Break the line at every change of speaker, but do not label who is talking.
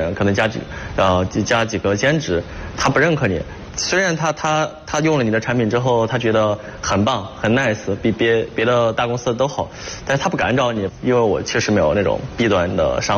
点，可能加几个兼职，他不认可你。虽然他用了你的产品之后，他觉得很棒很 nice， 比别的大公司都好，但是他不敢找你，因为我确实没有那种 B 端的商务。